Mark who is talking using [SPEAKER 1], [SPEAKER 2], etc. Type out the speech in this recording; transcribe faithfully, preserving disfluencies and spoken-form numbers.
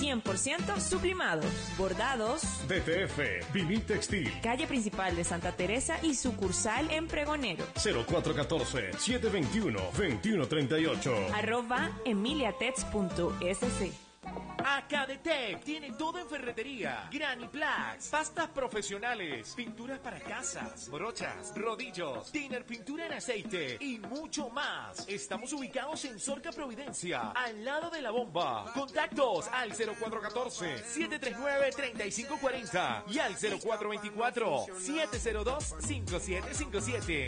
[SPEAKER 1] cien por ciento sublimados, bordados.
[SPEAKER 2] D T F, Vinil Textil.
[SPEAKER 1] Calle principal de Santa Teresa y sucursal en Pregonero.
[SPEAKER 2] cero cuatro uno cuatro, siete dos uno, dos uno tres ocho.
[SPEAKER 1] Arroba emiliatex punto s c.
[SPEAKER 3] Acadetec tiene todo en ferretería, Graniplax, pastas profesionales, pinturas para casas, brochas, rodillos, thinner, pintura en aceite y mucho más. Estamos ubicados en Sorca Providencia, al lado de la bomba. Contactos al cero cuatro uno cuatro, siete tres nueve, tres cinco cuatro cero y al cero cuatro dos cuatro, siete cero dos, cinco siete cinco siete.